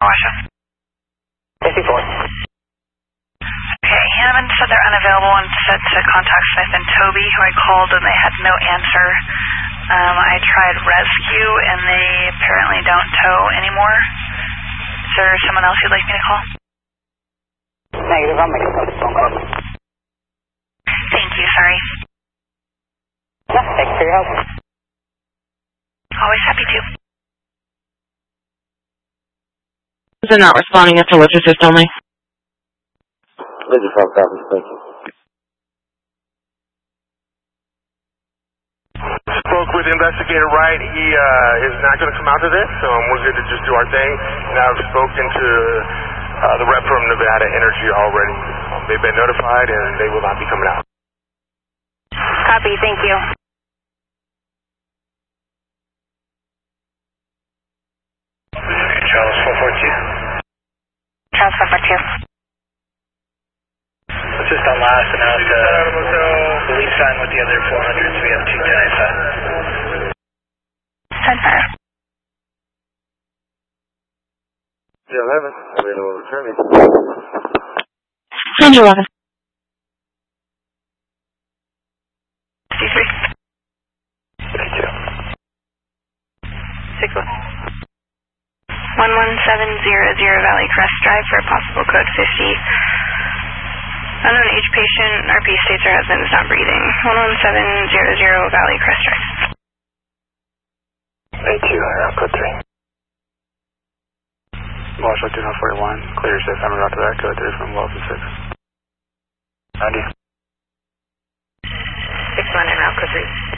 Washa. 54. Okay, Hanneman said they're unavailable and said to contact Smith and Toby, who I called and they had no answer. I tried rescue and they apparently don't tow anymore. Is there someone else you'd like me to call? Negative, I'll make a phone call. Thank you, sorry. Yeah, thanks for your help. Always happy to. They're not responding, it's a lift assist only. Rigid 5 copies, thank you. Spoke with Investigator Wright. He is not going to come out to this, so we're going to just do our thing. And I've spoken to the rep from Nevada Energy already. They've been notified and they will not be coming out. Copy, thank you. Charles 442. Charles 442. Let's just on last and out the lead sign with the other 400s. We have 210. 10-5. 11, available returning. 10-11. 53. 52. 61. 11700 Valley Crest Drive for possible code 50. Unknown age patient, RP states her husband is not breathing. 11700 Valley Crest Drive. A2, code 3. Marshall 2941, clear safe, I'm about to that code 3 from Wilson 6. 90. 61 and code 3.